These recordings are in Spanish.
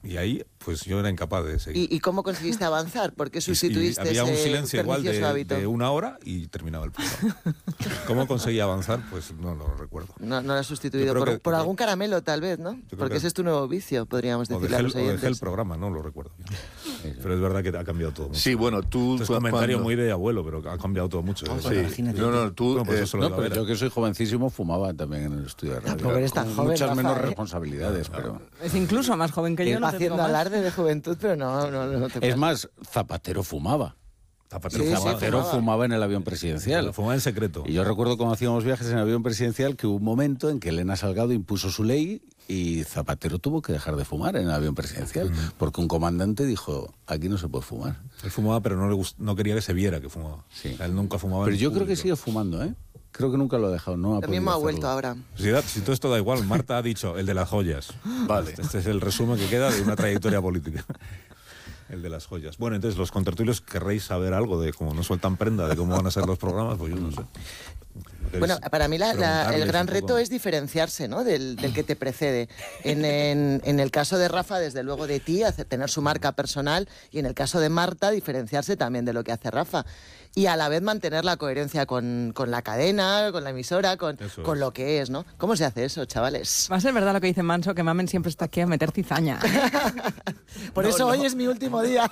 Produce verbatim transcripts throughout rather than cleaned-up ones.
Y ahí, pues yo era incapaz de seguir. ¿Y, y cómo conseguiste avanzar? ¿Por qué sustituiste y, y había un ese silencio igual de, hábito? de una hora y terminaba el programa. ¿Cómo conseguí avanzar? Pues no lo recuerdo. No, no lo has sustituido por, que, por algún caramelo, tal vez, ¿no? Porque que, ese es tu nuevo vicio, podríamos decirle a los oyentes. O dejé el programa, no lo recuerdo. Pero es verdad que ha cambiado todo mucho. Sí, bueno, tú... Esto es un comentario muy de abuelo, pero ha cambiado todo mucho. Oh, sí. Sí. No, no, tú... Bueno, pues eh, no, pero yo que soy jovencísimo fumaba también en el estudio de radio. Tampoco eres tan joven, muchas Rafa, menos ¿eh? responsabilidades, pero... Es incluso más joven que yo. No haciendo alarde de juventud, pero no, no, no te Es más, Zapatero fumaba. Zapatero, sí, fumaba. Zapatero fumaba. fumaba en el avión presidencial. Lo fumaba en secreto. Y yo recuerdo cuando hacíamos viajes en el avión presidencial que hubo un momento en que Elena Salgado impuso su ley y Zapatero tuvo que dejar de fumar en el avión presidencial, mm. porque un comandante dijo, aquí no se puede fumar. Él fumaba, pero no, le gust- no quería que se viera que fumaba. Sí. O sea, él nunca fumaba. Pero en yo público. creo que sigue fumando, ¿eh? Creo que nunca lo ha dejado. No ha También me ha vuelto ahora. Si, da, si todo esto da igual, Marta ha dicho el de las joyas. Vale. Este es el resumen que queda de una trayectoria política. El de las joyas. Bueno, entonces los contertulios querréis saber algo de cómo no sueltan prenda, de cómo van a ser los programas, pues yo no sé. Bueno, para mí la, la, el gran reto poco. es diferenciarse, ¿no? del, del que te precede. En, en, en el caso de Rafa, desde luego de ti, hacer, tener su marca personal, y en el caso de Marta, diferenciarse también de lo que hace Rafa. Y a la vez mantener la coherencia con, con la cadena, con la emisora, con, con lo que es, ¿no? ¿Cómo se hace eso, chavales? Va a ser verdad lo que dice Manso, que Mamen siempre está aquí a meter cizaña. Por No, eso no. hoy es mi último día.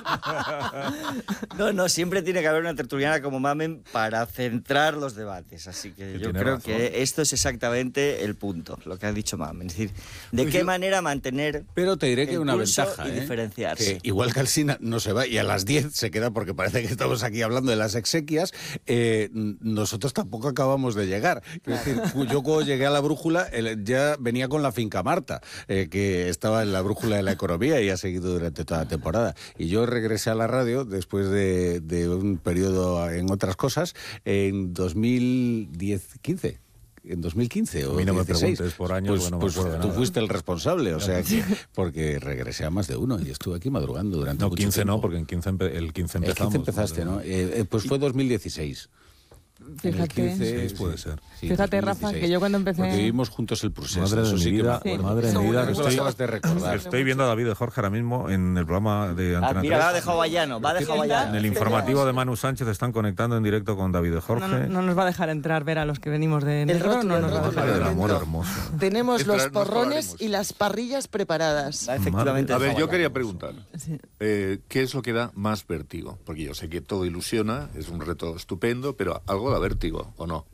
No, no, siempre tiene que haber una tertuliana como Mamen para centrar los debates. Así que, Que yo tiene creo razón. que esto es exactamente el punto, lo que ha dicho Mamen. Es decir, de Pues qué yo- manera mantener Pero te diré que hay el una pulso ventaja, y ¿eh? diferenciarse. Que igual que Alsina no se va y a las diez se queda porque parece que estamos aquí hablando de las exequias, eh, nosotros tampoco acabamos de llegar. Es decir, yo cuando llegué a la brújula el- ya venía con la finca Marta, eh, que estaba en la brújula de la economía y ha seguido durante toda la temporada. Y yo regresé a la radio después de, de un periodo en otras cosas en dos mil diez quince. En dos mil quince o A mí no me dieciséis. preguntes por años, pues, porque no me pues acuerdo de tú nada. fuiste el responsable, o sea que porque regresé a más de uno y estuve aquí madrugando durante No, mucho quince tiempo. no, porque en quince empe- el quince El empezamos. quince empezaste, ¿no? Eh, eh, pues fue dos mil dieciséis. En el Fíjate. quince, Sí, puede ser. Fíjate, Rafa, que yo cuando empecé- Porque vivimos juntos el proceso. Madre de eso mi sí que me vida, acuerdo. madre de mi Seguro, vida, que que Eso lo estoy, acabas de recordar. estoy viendo a David de Jorge ahora mismo en el programa de Ah, Antena mira, tres. va de hawaiano, va de hawaiano. En el informativo de Manu Sánchez están conectando en directo con David de Jorge. No, no, no nos va a dejar entrar ver a los que venimos de El negro, rótulo, no el nos va a rótulo. dejar Madre del entrar. amor hermoso. Tenemos Entra- los nos porrones probaremos. y las parrillas preparadas. Va efectivamente A de ver, yo hawaiano. quería preguntar, Sí. eh, ¿qué es lo que da más vértigo? Porque yo sé que todo ilusiona, es un reto estupendo, pero algo da vértigo, ¿o no?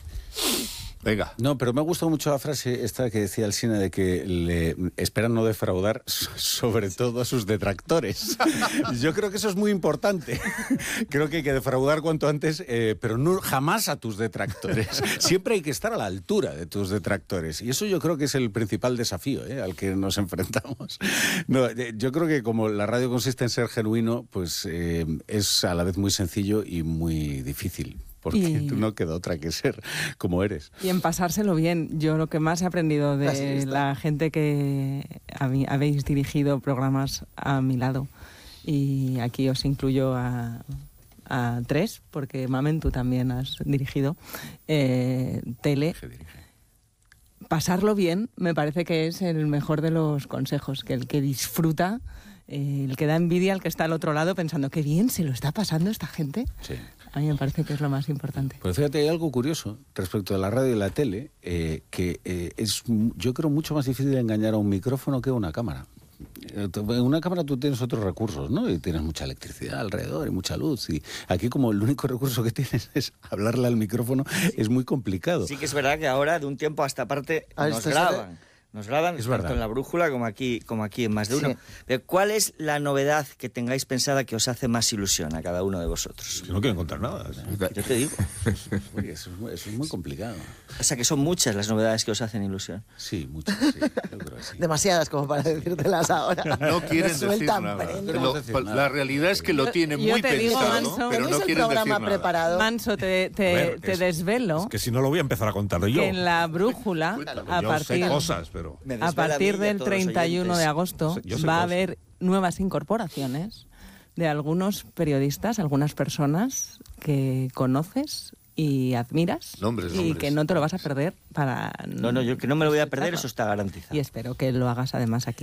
Venga. No, pero me ha gustado mucho la frase esta que decía Alsina de que le esperan no defraudar, so- sobre todo a sus detractores. Yo creo que eso es muy importante. Creo que hay que defraudar cuanto antes, eh, pero no jamás a tus detractores. Siempre hay que estar a la altura de tus detractores. Y eso yo creo que es el principal desafío, ¿eh? al que nos enfrentamos. No, eh, yo creo que como la radio consiste en ser genuino, pues eh, es a la vez muy sencillo y muy difícil. Porque Y- tú no queda otra que ser como eres. Y en pasárselo bien. Yo lo que más he aprendido Así de está. la gente que habe- habéis dirigido programas a mi lado, y aquí os incluyo a, a tres, porque Mamen, tú también has dirigido, eh, tele. Pasarlo bien me parece que es el mejor de los consejos, que el que disfruta, eh, el que da envidia al que está al otro lado pensando qué bien se lo está pasando esta gente. Sí. A mí me parece que es lo más importante. Pues fíjate, hay algo curioso respecto a la radio y la tele, eh, que eh, es, m- yo creo, mucho más difícil engañar a un micrófono que a una cámara. Eh, tú- En una cámara tú tienes otros recursos, ¿no? Y tienes mucha electricidad alrededor y mucha luz. Y aquí, como el único recurso que tienes es hablarle al micrófono, es muy complicado. Sí que es verdad que ahora, de un tiempo a esta parte, Ah, nos esto es graban. Nos graban Es tanto verdad. en la brújula como aquí, como aquí en más de uno. Sí. Pero ¿cuál es la novedad que tengáis pensada que os hace más ilusión a cada uno de vosotros? Yo no quiero encontrar nada. Yo te digo. Uy, eso, es muy, eso es muy complicado. O sea, que son muchas las novedades que os hacen ilusión. Sí, muchas, sí. Yo creo que sí. Demasiadas como para decírtelas ahora. No quieren Nos decir sueltan nada. prenda. Lo- decir pa- nada. la realidad es que lo Yo- tienen yo muy te digo, pensado, Manso, pero ¿Tenéis no el quieren decir programa nada. preparado? Manso, te, te, A ver, te es- desvelo Es que si no lo voy a empezar a contar yo. que en la brújula, a yo partir, sé cosas, pero... Me a desvela partir mí y a del todos los treinta y uno de oyentes. agosto, Yo sé va a cosas. haber nuevas incorporaciones de algunos periodistas, algunas personas que conoces y admiras, Nombres, y nombres. que no te lo vas a perder para... No, no, yo que no me lo voy a perder, eso está garantizado. Y espero que lo hagas además aquí.